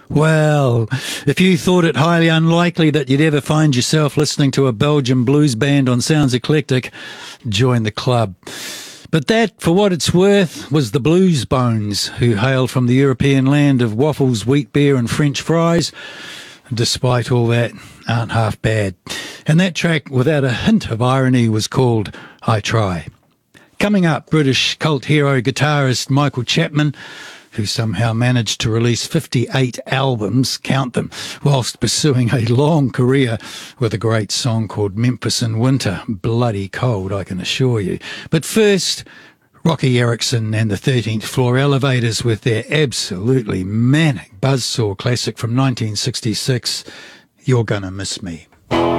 Well, if you thought it highly unlikely that you'd ever find yourself listening to a Belgian blues band on Sounds Eclectic, join the club. But that, for what it's worth, was the Blues Bones, who hail from the European land of waffles, wheat beer and French fries. Despite all that, aren't half bad. And that track, without a hint of irony, was called I Try. Coming up, British cult hero guitarist Michael Chapman, who somehow managed to release 58 albums, count them, whilst pursuing a long career with a great song called Memphis in Winter. Bloody cold, I can assure you. But first, Rocky Erickson and the 13th Floor Elevators with their absolutely manic buzzsaw classic from 1966, You're Gonna Miss Me.